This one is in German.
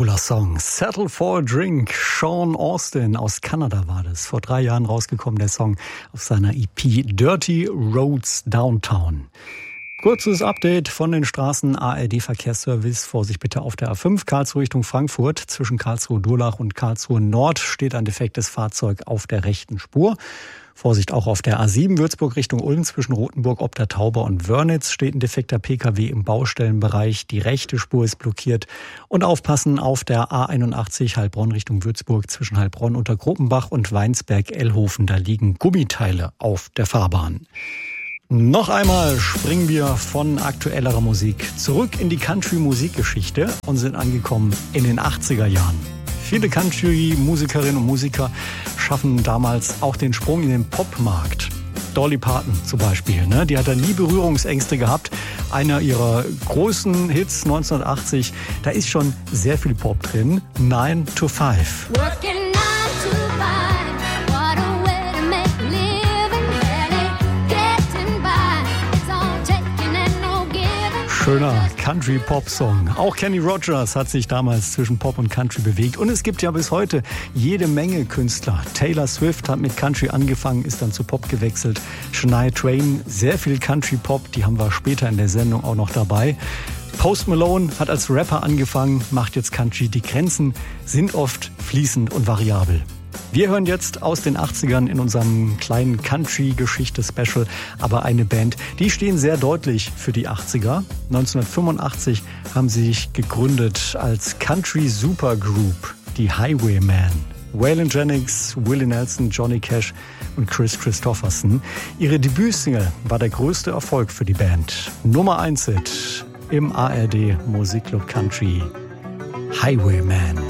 cooler Song. Settle for a Drink. Sean Austin aus Kanada war das. Vor 3 Jahren rausgekommen, der Song auf seiner EP Dirty Roads Downtown. Kurzes Update von den Straßen. ARD-Verkehrsservice. Vorsicht bitte auf der A5 Karlsruhe Richtung Frankfurt. Zwischen Karlsruhe-Durlach und Karlsruhe Nord steht ein defektes Fahrzeug auf der rechten Spur. Vorsicht auch auf der A7 Würzburg Richtung Ulm. Zwischen Rothenburg, Obda-Tauber und Wörnitz steht ein defekter Pkw im Baustellenbereich. Die rechte Spur ist blockiert. Und aufpassen auf der A81 Heilbronn Richtung Würzburg. Zwischen Heilbronn, Untergruppenbach und Weinsberg-Ellhofen. Da liegen Gummiteile auf der Fahrbahn. Noch einmal springen wir von aktuellerer Musik zurück in die Country-Musikgeschichte und sind angekommen in den 80er Jahren. Viele Country-Musikerinnen und Musiker schaffen damals auch den Sprung in den Popmarkt. Dolly Parton zum Beispiel, ne? Die hat da nie Berührungsängste gehabt. Einer ihrer großen Hits 1980, da ist schon sehr viel Pop drin. 9 to 5. Schöner Country-Pop-Song. Auch Kenny Rogers hat sich damals zwischen Pop und Country bewegt. Und es gibt ja bis heute jede Menge Künstler. Taylor Swift hat mit Country angefangen, ist dann zu Pop gewechselt. Shania Twain, sehr viel Country-Pop, die haben wir später in der Sendung auch noch dabei. Post Malone hat als Rapper angefangen, macht jetzt Country. Die Grenzen sind oft fließend und variabel. Wir hören jetzt aus den 80ern in unserem kleinen Country-Geschichte-Special aber eine Band, die stehen sehr deutlich für die 80er. 1985 haben sie sich gegründet als Country-Supergroup, die Highwaymen. Waylon Jennings, Willie Nelson, Johnny Cash und Chris Christopherson. Ihre Debütsingle war der größte Erfolg für die Band. Nummer 1 Hit im ARD Musikclub Country. Highwaymen.